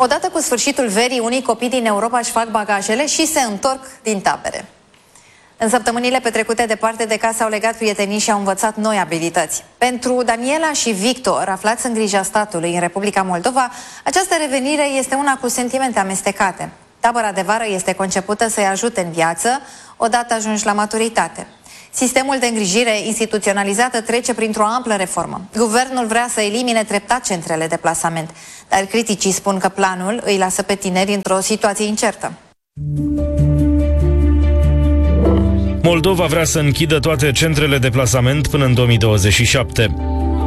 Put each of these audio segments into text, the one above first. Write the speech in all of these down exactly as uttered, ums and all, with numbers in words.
Odată cu sfârșitul verii, unii copii din Europa își fac bagajele și se întorc din tabere. În săptămânile petrecute departe de casă au legat prietenii și au învățat noi abilități. Pentru Daniela și Victor, aflați în grija statului în Republica Moldova, această revenire este una cu sentimente amestecate. Tabăra de vară este concepută să-i ajute în viață, odată ajunși la maturitate. Sistemul de îngrijire instituționalizată trece printr-o amplă reformă. Guvernul vrea să elimine treptat centrele de plasament, dar criticii spun că planul îi lasă pe tineri într-o situație incertă. Moldova vrea să închidă toate centrele de plasament până în două mii douăzeci și șapte.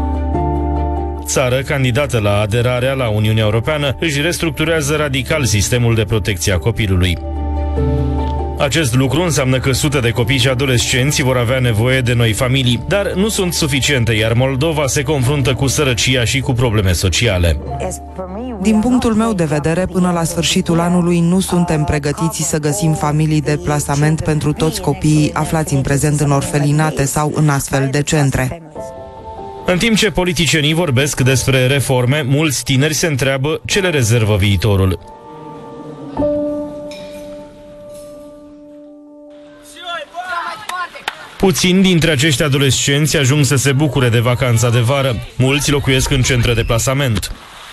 Țară candidată la aderarea la Uniunea Europeană își restructurează radical sistemul de protecție a copilului. Acest lucru înseamnă că sute de copii și adolescenți vor avea nevoie de noi familii, dar nu sunt suficiente, iar Moldova se confruntă cu sărăcia și cu probleme sociale. Din punctul meu de vedere, până la sfârșitul anului nu suntem pregătiți să găsim familii de plasament pentru toți copiii aflați în prezent în orfelinate sau în astfel de centre. În timp ce politicienii vorbesc despre reforme, mulți tineri se întreabă ce le rezervă viitorul. Puțini dintre acești adolescenți ajung să se bucure de vacanța de vară. Mulți locuiesc în centre de plasament.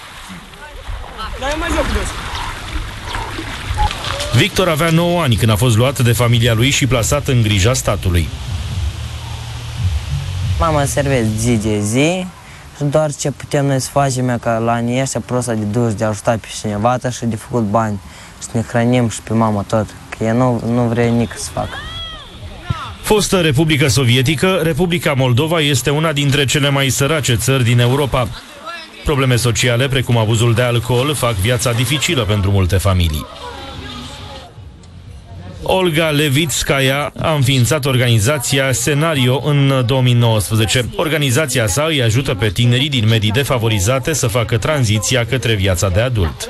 Victor avea nouă ani când a fost luat de familia lui și plasat în grija statului. Mama servește zi de zi și doar ce putem noi să facem e ca la anii ăștia prost de duș, de a ajuta pe cineva și de făcut bani. Și ne hrănim și pe mama tot, că ea nu, nu vrea nici să facă. Fostă Republică Sovietică, Republica Moldova este una dintre cele mai sărace țări din Europa. Probleme sociale, precum abuzul de alcool, fac viața dificilă pentru multe familii. Olga Levitskaya a înființat organizația Scenario în două mii nouăsprezece. Organizația sa îi ajută pe tinerii din medii defavorizate să facă tranziția către viața de adult.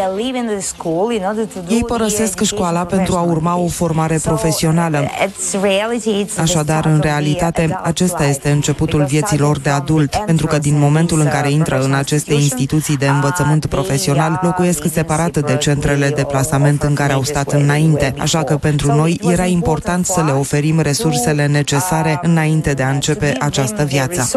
Ei părăsesc școala pentru a urma o formare profesională. Așadar, în realitate, acesta este începutul vieții lor de adult, pentru că din momentul în care intră în aceste instituții de învățământ profesional, locuiesc separat de centrele de plasament în care au stat înainte, așa că pentru noi era important să le oferim resursele necesare înainte de a începe această viață.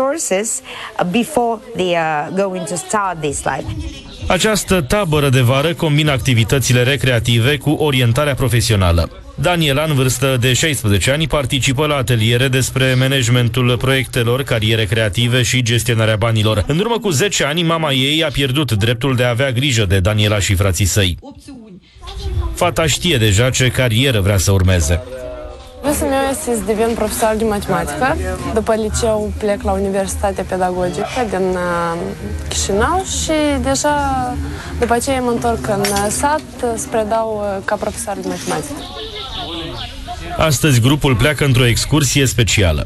Această tabără de vară combină activitățile recreative cu orientarea profesională. Daniela, în vârstă de șaisprezece ani, participă la ateliere despre managementul proiectelor, cariere creative și gestionarea banilor. În urmă cu zece ani, mama ei a pierdut dreptul de a avea grijă de Daniela și frații săi. Fata știe deja ce carieră vrea să urmeze. Visul meu este să devin profesor de matematică. După liceu plec la Universitatea Pedagogică din Chișinău și deja după aceea mă întorc în sat să predau ca profesor de matematică. Astăzi grupul pleacă într-o excursie specială.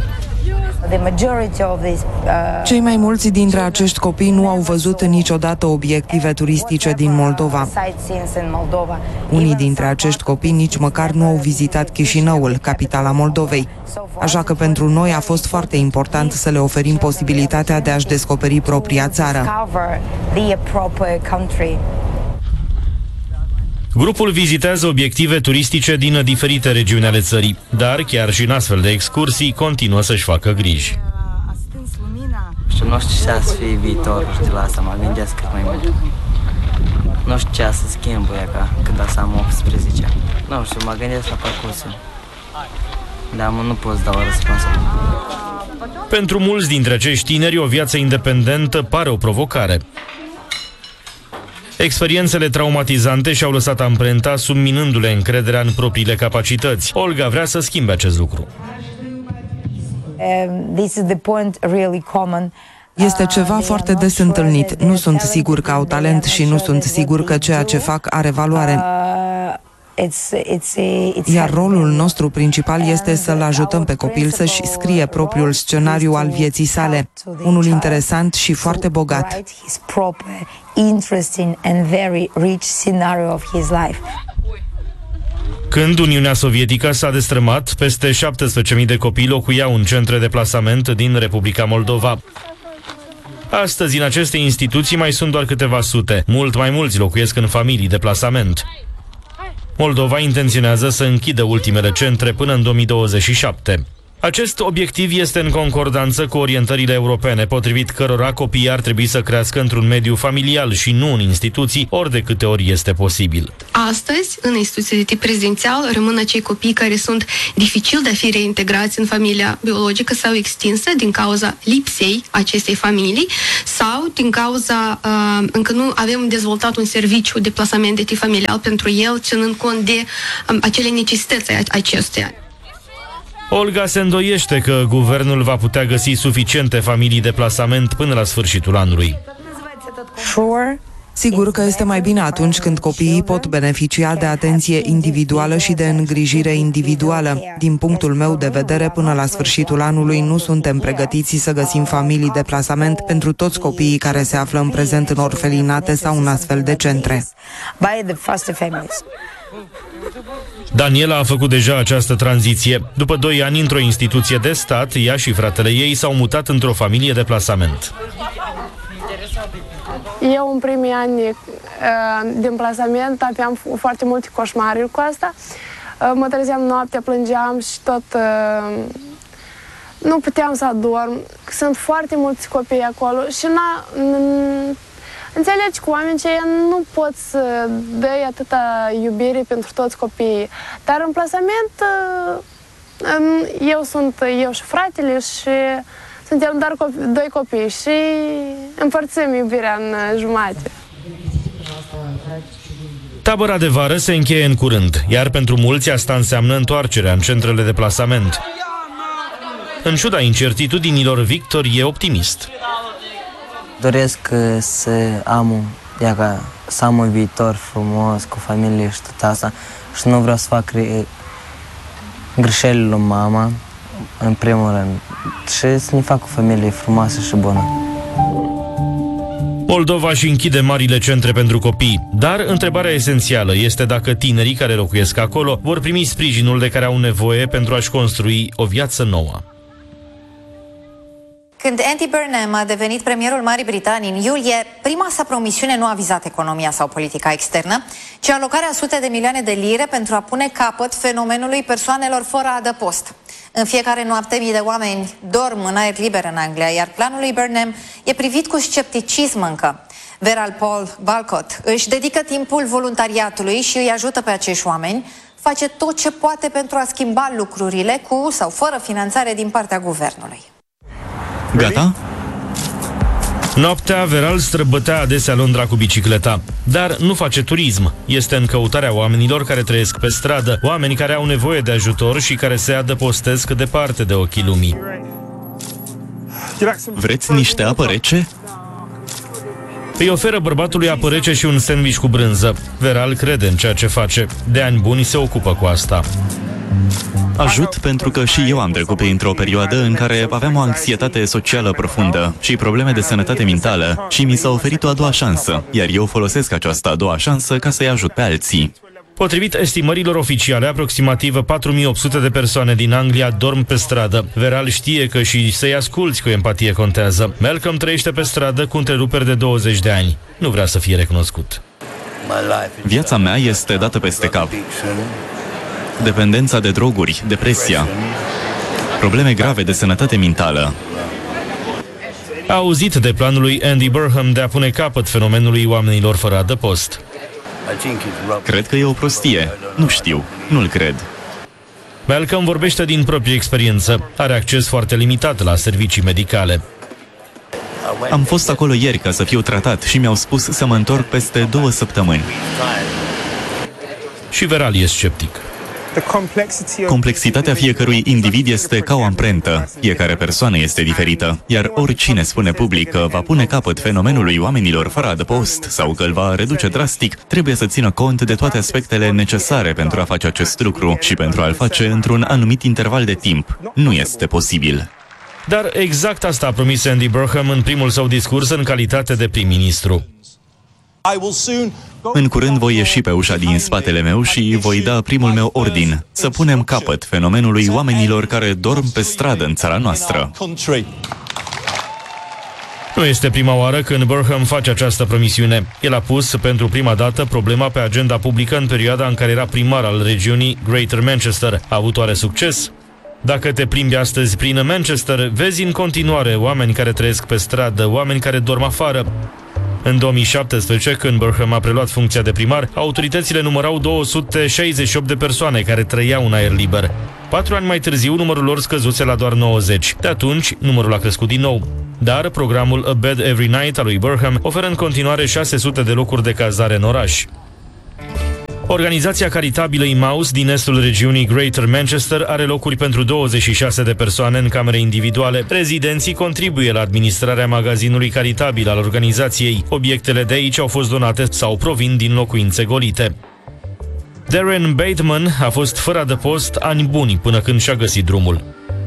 Cei mai mulți dintre acești copii nu au văzut niciodată obiective turistice din Moldova. Unii dintre acești copii nici măcar nu au vizitat Chișinăul, capitala Moldovei. Așa că pentru noi a fost foarte important să le oferim posibilitatea de a-și descoperi propria țară. Grupul vizitează obiective turistice din diferite regiuni ale țării, dar chiar și în astfel de excursii continuă să-și facă griji. Nu știu ce să fie viitorul, știi, la asta mă gândesc cât mai mult. Nu știu ce să schimb ca când să am optsprezece ani. Nu știu, mă gândesc la parcursul. Dar nu pot să dau o răspuns. Pentru mulți dintre acești tineri, o viață independentă pare o provocare. Experiențele traumatizante și-au lăsat amprenta, subminându-le încrederea în propriile capacități. Olga vrea să schimbe acest lucru. Este ceva foarte des întâlnit. Nu sunt sigur că au talent și nu sunt sigur că ceea ce fac are valoare. Iar rolul nostru principal este să-l ajutăm pe copil să-și scrie propriul scenariu al vieții sale, unul interesant și foarte bogat. Când Uniunea Sovietică s-a destrămat, peste șaptesprezece mii de copii locuiau în centre de plasament din Republica Moldova. Astăzi, în aceste instituții mai sunt doar câteva sute. Mult mai mulți locuiesc în familii de plasament. Moldova intenționează să închidă ultimele centre până în două mii douăzeci și șapte. Acest obiectiv este în concordanță cu orientările europene, potrivit cărora copiii ar trebui să crească într-un mediu familial și nu în instituții, ori de câte ori este posibil. Astăzi, în instituții de tip rezidențial, rămân acei copii care sunt dificil de a fi reintegrați în familia biologică sau extinsă din cauza lipsei acestei familii sau din cauza uh, încă nu avem dezvoltat un serviciu de plasament de tip familial pentru el, ținând cont de um, acele necesități acestuia. Olga se îndoiește că guvernul va putea găsi suficiente familii de plasament până la sfârșitul anului. Sigur că este mai bine atunci când copiii pot beneficia de atenție individuală și de îngrijire individuală. Din punctul meu de vedere, până la sfârșitul anului nu suntem pregătiți să găsim familii de plasament pentru toți copiii care se află în prezent în orfelinate sau în astfel de centre. Daniela a făcut deja această tranziție. După doi ani într-o instituție de stat, ea și fratele ei s-au mutat într-o familie de plasament. Eu în primii ani din plasament aveam foarte multe coșmaruri cu asta. Mă trezeam noaptea, plângeam și tot nu puteam să adorm. Sunt foarte mulți copii acolo și n-a... Înțelegi, cu oameni ce nu poți să dai atâta iubire pentru toți copiii. Dar în plasament eu sunt eu și fratele și suntem doar copii, doi copii și împărțim iubirea în jumate. Tabăra de vară se încheie în curând, iar pentru mulți asta înseamnă întoarcerea în centrele de plasament. În ciuda incertitudinilor, Victor e optimist. Doresc să am, iaca, să am un viitor frumos cu familie și tot asta și nu vreau să fac greșelile lui mama, în primul rând, și să ne fac o familie frumoasă și bună. Moldova își închide marile centre pentru copii, dar întrebarea esențială este dacă tinerii care locuiesc acolo vor primi sprijinul de care au nevoie pentru a-și construi o viață nouă. Când Andy Burnham a devenit premierul Marii Britanii în iulie, prima sa promisiune nu a vizat economia sau politica externă, ci alocarea sute de milioane de lire pentru a pune capăt fenomenului persoanelor fără adăpost. În fiecare noapte mii de oameni dorm în aer liber în Anglia, iar planul lui Burnham e privit cu scepticism încă. Veral Paul Balcott își dedică timpul voluntariatului și îi ajută pe acești oameni, face tot ce poate pentru a schimba lucrurile cu sau fără finanțare din partea guvernului. Gata? Noaptea, Veral străbătea adesea Londra cu bicicleta, dar nu face turism. Este în căutarea oamenilor care trăiesc pe stradă, oameni care au nevoie de ajutor și care se adăpostesc departe de ochii lumii. Vreți niște apă rece? Îi oferă bărbatului apă rece și un sandwich cu brânză. Veral crede în ceea ce face. De ani buni se ocupă cu asta. Ajut pentru că și eu am trecut printr-o perioadă în care aveam o anxietate socială profundă și probleme de sănătate mentală și mi s-a oferit o a doua șansă, iar eu folosesc această a doua șansă ca să-i ajut pe alții. Potrivit estimărilor oficiale, aproximativ patru mii opt sute de persoane din Anglia dorm pe stradă. Veral știe că și să-i asculți cu empatie contează. Malcolm trăiește pe stradă cu întreruperi de douăzeci de ani. Nu vrea să fie recunoscut. Viața mea este dată peste cap. Dependența de droguri, depresia, probleme grave de sănătate mentală. A auzit de planul lui Andy Burnham de a pune capăt fenomenului oamenilor fără adăpost. Cred că e o prostie. Nu știu. Nu-l cred. Malcolm vorbește din proprie experiență. Are acces foarte limitat la servicii medicale. Am fost acolo ieri ca să fiu tratat și mi-au spus să mă întorc peste două săptămâni. Și Veral e sceptic. Complexitatea fiecărui individ este ca o amprentă. Fiecare persoană este diferită, iar oricine spune public că va pune capăt fenomenului oamenilor fără adăpost sau că îl va reduce drastic, trebuie să țină cont de toate aspectele necesare pentru a face acest lucru și pentru a-l face într-un anumit interval de timp. Nu este posibil. Dar exact asta a promis Andy Burnham în primul său discurs în calitate de prim-ministru. În curând voi ieși pe ușa din spatele meu și voi da primul meu ordin, să punem capăt fenomenului oamenilor care dorm pe stradă în țara noastră. Nu este prima oară când Burham face această promisiune. El a pus pentru prima dată problema pe agenda publică în perioada în care era primar al regiunii Greater Manchester. A avut oare succes? Dacă te plimbi astăzi prin Manchester, vezi în continuare oameni care trăiesc pe stradă, oameni care dorm afară. În două mii șaptesprezece, când Burham a preluat funcția de primar, autoritățile numărau două sute șaizeci și opt de persoane care trăiau în aer liber. Patru ani mai târziu, numărul lor scăzuse la doar nouăzeci. De atunci, numărul a crescut din nou. Dar programul A Bed Every Night al lui Burham oferă în continuare șase sute de locuri de cazare în oraș. Organizația caritabilă Emmaus din estul regiunii Greater Manchester are locuri pentru douăzeci și șase de persoane în camere individuale. Rezidenții contribuie la administrarea magazinului caritabil al organizației. Obiectele de aici au fost donate sau provin din locuințe golite. Darren Bateman a fost fără adăpost ani buni până când și-a găsit drumul.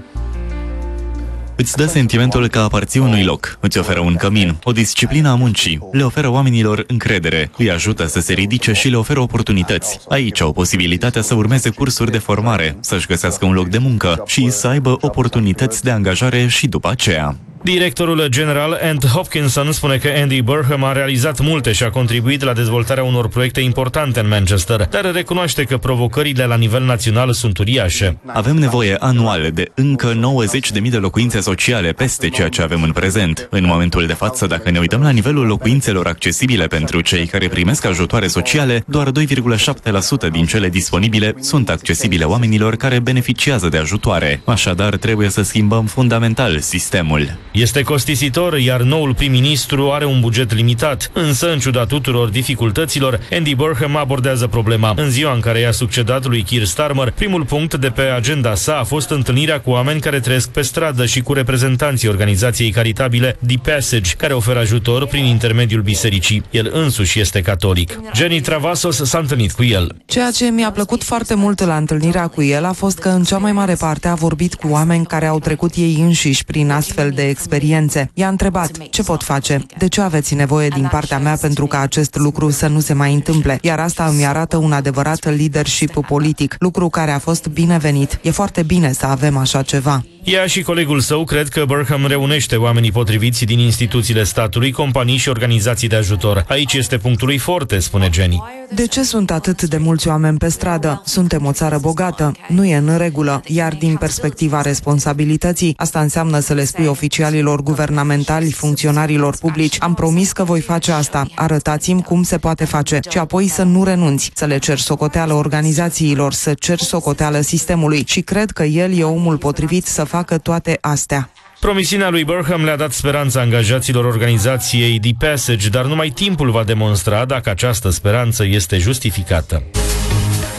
Îți dă sentimentul că aparții unui loc, îți oferă un cămin, o disciplină a muncii, le oferă oamenilor încredere, îi ajută să se ridice și le oferă oportunități. Aici au posibilitatea să urmeze cursuri de formare, să-și găsească un loc de muncă și să aibă oportunități de angajare și după aceea. Directorul general Ant Hopkinson spune că Andy Burham a realizat multe și a contribuit la dezvoltarea unor proiecte importante în Manchester, dar recunoaște că provocările la nivel național sunt uriașe. Avem nevoie anual de încă nouăzeci de mii de locuințe sociale peste ceea ce avem în prezent. În momentul de față, dacă ne uităm la nivelul locuințelor accesibile pentru cei care primesc ajutoare sociale, doar doi virgulă șapte la sută din cele disponibile sunt accesibile oamenilor care beneficiază de ajutoare. Așadar, trebuie să schimbăm fundamental sistemul. Este costisitor, iar noul prim-ministru are un buget limitat. Însă, în ciuda tuturor dificultăților, Andy Burham abordează problema. În ziua în care i-a succedat lui Keir Starmer, primul punct de pe agenda sa a fost întâlnirea cu oameni care trăiesc pe stradă și cu reprezentanții organizației caritabile The Passage, care oferă ajutor prin intermediul bisericii. El însuși este catolic. Jenny Travasos s-a întâlnit cu el. Ceea ce mi-a plăcut foarte mult la întâlnirea cu el a fost că în cea mai mare parte a vorbit cu oameni care au trecut ei înșiși prin astfel de experiențe. I-a întrebat, ce pot face? De ce aveți nevoie din partea mea pentru ca acest lucru să nu se mai întâmple? Iar asta îmi arată un adevărat leadership politic, lucru care a fost binevenit. E foarte bine să avem așa ceva. Ea și colegul său cred că Burham reunește oamenii potriviți din instituțiile statului, companii și organizații de ajutor. Aici este punctul lui forte, spune Jenny. De ce sunt atât de mulți oameni pe stradă? Suntem o țară bogată. Nu e în regulă. Iar din perspectiva responsabilității, asta înseamnă să le spui oficialilor guvernamentali, funcționarilor publici, am promis că voi face asta. Arătați-mi cum se poate face. Și apoi să nu renunți, să le cer socoteală organizațiilor, să cer socoteală sistemului. Și cred că el e omul potrivit să facă toate astea. Promisiunea lui Burham le-a dat speranța angajaților organizației The Passage, dar numai timpul va demonstra dacă această speranță este justificată.